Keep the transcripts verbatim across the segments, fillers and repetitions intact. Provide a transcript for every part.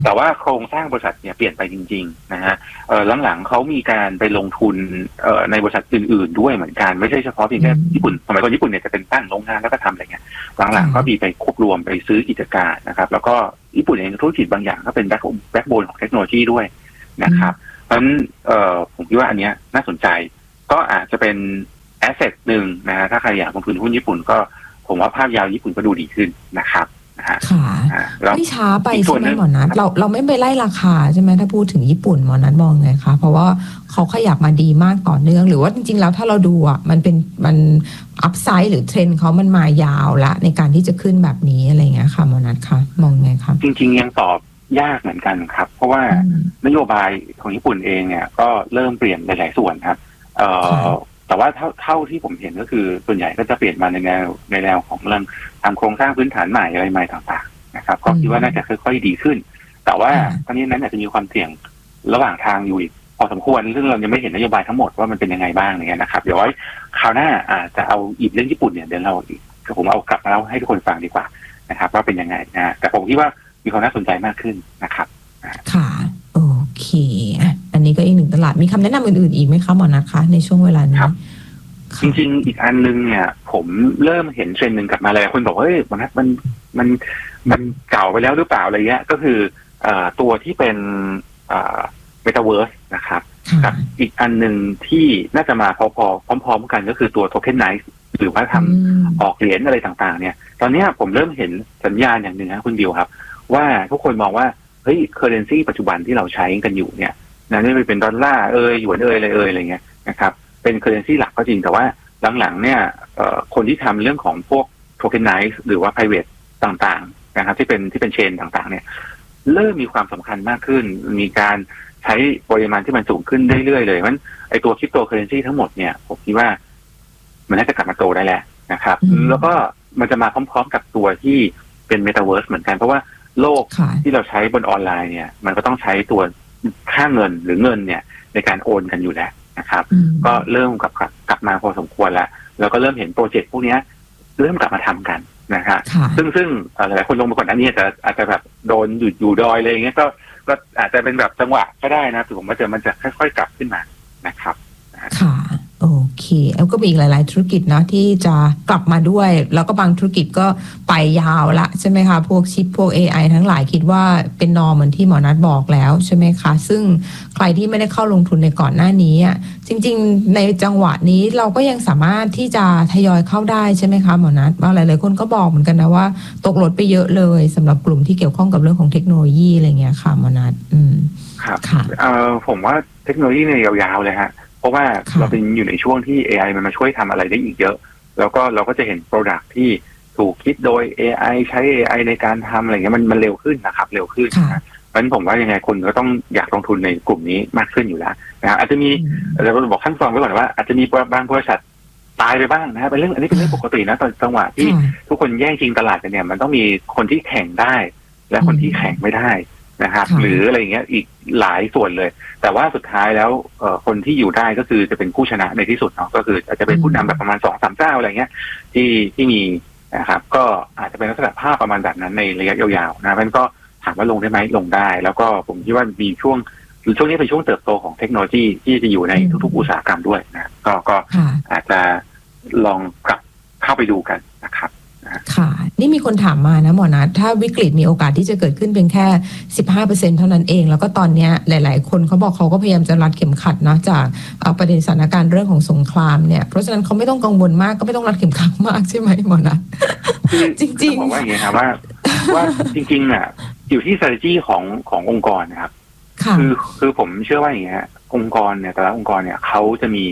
แต่ว่าโครงสร้างบริษัทเนี่ยเปลี่ยนไปจริงๆนะฮะเออหลังๆเขามีการไปลงทุนเอ่อในบริษัทอื่นๆด้วยเหมือนกันไม่ใช่เฉพาะเพียงแค่ญี่ปุ่นสมัยก่อนญี่ปุ่นเนี่ยจะเป็นตั้งโรงงานแล้วก็ทำอะไรเงี้ยหลังๆก็มีไปควบรวมไปซื้อกิจการนะครับแล้วก็ญี่ปุ่นเองธุรกิจบางอย่างก็เป็นแบ็คแบ็คโบนของเทคโนโลยีด้วยนะครับเพราะฉะนั้นเอ่อผมคิดว่าอันเนี้ยน่าสนใจก็อาจจะเป็นแอสเซทหนึ่งนะฮะถ้าใครอยากลงทุนหุ้นญี่ปุ่นก็ผมว่าภาพยาวญี่ปุ่นก็ดูดีขึ้นนะครับค่ะไม่ช้าไปใช่ไหมหมอนัทเราเราไม่ไปไล่ราคาใช่ไหมถ้าพูดถึงญี่ปุ่นหมอนัทมองไงคะเพราะว่าเขาขยับมาดีมากต่อเนื่องหรือว่าจริงๆแล้วถ้าเราดูอ่ะมันเป็นมันอัพไซด์หรือเทรนด์เขามันมายาวละในการที่จะขึ้นแบบนี้อะไรเงี้ยค่ะหมอนัทคะมองไงครับจริงๆยังตอบยากเหมือนกันครับเพราะว่านโยบายของญี่ปุ่นเองเนี่ยก็เริ่มเปลี่ยนหลายๆส่วนครับเอ่อแต่ว่าเท่าเท่าที่ผมเห็นก็คือส่วนใหญ่ก็จะเปลี่ยนมาในแนวในแนวของเรื่องทำโครงสร้างพื้นฐานใหม่อะไรใหม่ต่างๆนะครับก็คิดว่าน่าจะค่อยๆดีขึ้นแต่ว่าตอนนี้นั้นอาจจะมีความเสี่ยงระหว่างทางอยู่อีกพอสมควรซึ่งเรายังไม่เห็นนโยบายทั้งหมดว่ามันเป็นยังไงบ้างเนี่ยนะครับเดี๋ยวไว้คราวหน้าอาจจะเอาอีกเรื่องญี่ปุ่นเนี่ยเดี๋ยวเราผมเอากลับมาเล่าให้ทุกคนฟังดีกว่านะครับว่าเป็นยังไงนะแต่ผมคิดว่ามีความน่าสนใจมากขึ้นนะครับค่ะโอเคอันนี้ก็อีกหนึ่งตลาดมีคำแนะนำอื่นๆอีกไหมคะหมอนัทคะในช่วงเวลานี้จริงๆอีกอันนึงเนี่ยผมเริ่มเห็นเทรนด์หนึ่งกลับมาเลยคนบอกว่าเฮ้ยมันมันมันมันเก่าไปแล้วหรือเปล่าอะไรเงี้ยก็คือเอ่อตัวที่เป็นเอ่อเมตาเวิร์สนะครับกับอีกอันหนึ่งที่น่าจะมาพอๆพร้อมๆกันก็คือตัวโทเค็นไนซ์หรือว่าทำออกเหรียญอะไรต่างๆเนี่ยตอนนี้ผมเริ่มเห็นสัญญาณอย่างหนึ่งนะคุณดิวครับว่าทุกคนมองว่าเฮ้ยเคอร์เรนซีปัจจุบันที่เราใช้กันอยู่เนี่ยนั่นไม่เป็นดอลลาร์เอยหยวนเอยอะไรเอยอะไรเงี้ยนะครับเป็นเคอร์เรนซีหลักก็จริงแต่ว่าหลังๆเนี่ยคนที่ทำเรื่องของพวกโทเค็นไนซ์หรือว่า private ต่างๆนะครับที่เป็นที่เป็นเชนต่างๆเนี่ยเริ่มมีความสำคัญมากขึ้นมีการใช้ปริมาณที่มันสูงขึ้นเรื่อยๆเลยเพราะฉะนั้นไอตัวคริปโตเคอเรนซีทั้งหมดเนี่ยผมคิดว่ามันน่าจะกลับมาโตได้แล้วนะครับแล้วก็มันจะมาพร้อมๆกับตัวที่เป็นเมตาเวิร์สเหมือนกันเพราะว่าโลกที่เราใช้บนออนไลน์เนี่ยมันก็ต้องใช้ตัวค่าเงินหรือเงินเนี่ยในการโอนกันอยู่แล้วนะครับก็เริ่มกลับกลับมาพอสมควรแล้วแล้วก็เริ่มเห็นโปรเจกต์พวกนี้เริ่มกลับมาทำกันนะครับซึ่งซึ่งหลายคนลงมาก่อนอันนี้อาจจะอาจจะแบบโดนหยุดอยู่ดอยเลยอย่างเงี้ยก็ก็อาจจะเป็นแบบจังหวะก็ได้นะถือผมว่าจะมันจะค่อยๆกลับขึ้นมานะครับค่ะโอเคแล้วก็มีอีกหลายๆธุรกิจนะที่จะกลับมาด้วยแล้วก็บางธุรกิจก็ไปยาวละใช่ไหมคะพวกชิปพวก เอ ไอ ทั้งหลายคิดว่าเป็นนอร์เหมือนที่หมอนัทบอกแล้วใช่ไหมคะซึ่งใครที่ไม่ได้เข้าลงทุนในก่อนหน้านี้อ่ะจริงๆในจังหวะนี้เราก็ยังสามารถที่จะทยอยเข้าได้ใช่ไหมคะหมอนัทว่าหลายๆคนก็บอกเหมือนกันนะว่าตกรถไปเยอะเลยสำหรับกลุ่มที่เกี่ยวข้องกับเรื่องของเทคโนโลยีอะไรเงี้ยค่ะหมอนัทอืมครับค่ะเอ่อผมว่าเทคโนโลยีเนี่ยยาวๆเลยฮะเพราะว่าเราเป็นอยู่ในช่วงที่ เอ ไอ มันมาช่วยทำอะไรได้อีกเยอะแล้วก็เราก็จะเห็น Product ที่ถูกคิดโดย เอ ไอ ใช้ เอ ไอ ในการทำอะไรเงี้ยมันมันเร็วขึ้นนะครับเร็วขึ้นนะเพราะฉะนั้นผมว่ายังไงคนก็ต้องอยากลงทุนในกลุ่มนี้มากขึ้นอยู่แล้วนะครับอาจจะมีเราบอกขั้นตอนไว้ก่อนว่าอาจจะมีบางบริษัทตายไปบ้างนะครับเป็นเรื่องอันนี้เป็นเรื่องปกตินะตอนจังหวะที่ทุกคนแย่งชิงตลาดกันเนี่ยมันต้องมีคนที่แข่งได้และคนที่แข่งไม่ได้นะครับหรืออะไรเงี้ยอีกหลายส่วนเลยแต่ว่าสุดท้ายแล้วคนที่อยู่ได้ก็คือจะเป็นผู้ชนะในที่สุดเนาะก็คืออาจจะเป็นผู้นำแบบประมาณสองสามเจ้าอะไรเงี้ยที่ที่มีนะครับก็อาจจะเป็นลักษณะภาพประมาณแบบนั้นในระยะยาวๆนะมันก็ถามว่าลงได้ไหมลงได้แล้วก็ผมคิดว่ามีช่วงหรือช่วงนี้เป็นช่วงเติบโตของเทคโนโลยีที่จะอยู่ในทุกๆอุตสาหกรรมด้วยนะก็ก็อาจจะลองกลับเข้าไปดูกันนะครับค่ะนี่มีคนถามมานะหมอนัทถ้าวิกฤตมีโอกาสที่จะเกิดขึ้นเพียงแค่ สิบห้าเปอร์เซ็นต์ เท่านั้นเองแล้วก็ตอนนี้หลายๆคนเขาบอกเขาก็พยายามจะรัดเข็มขัดเนาะจากประเด็นสถานการณ์เรื่องของสงครามเนี่ยเพราะฉะนั้นเขาไม่ต้องกังวลมากก็ไม่ต้องรัดเข็มขัดมากใช่ไหมหมอนัทจริงๆผมว่าอย่างนี้ครับว่าว่าจริงๆอ่ะอยู่ที่ strategy ของขององค์กรนะครับคือคือผมเชื่อว่าอย่างเงี้ยองค์กรเนี่ยแต่ละองค์กรเนี่ยเขาจะมี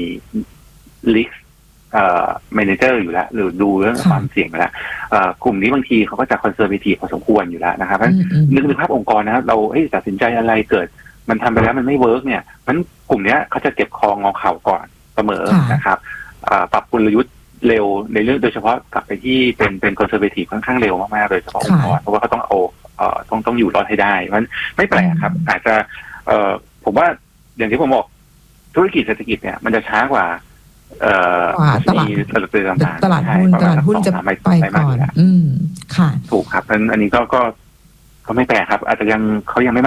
listเอ่อ manager อยู่แล้วหรือดูเรื่องความเสี่ยงไปแล้วเอ่อกลุ่มนี้บางทีเขาก็จะ conservative พอสมควรอยู่แล้วนะครับเพราะนึกถึงภาพองค์กรนะครับเราเฮ้ยตัดสินใจอะไรเกิดมันทำไปแล้วมันไม่เวิร์กเนี่ยมันกลุ่มนี้เขาจะเก็บคองอเข่าก่อนเสมอนะครับปรับกลยุทธ์เร็วในเรื่องโดยเฉพาะกลับไปที่เป็นเป็น conservative ค่อนข้างเร็วมากๆโดยเฉพาะองค์กรเพราะว่าเขาต้องเอาเอ่อต้องต้องอยู่รอดให้ได้มันไม่แปลกครับอาจจะเอ่อผมว่าอย่างที่ผมบอกธุรกิจเศรษฐกิจเนี่ยมันจะช้ากว่าเอ่อตลาดตลาดต่างๆตลาดหุ้นตลาดหุ้นจะไปก่อนอืมค่ะถูกครับอันอันนี้ก็ก็ก็ไม่แปลกครับอาจจะยังเขายังไม่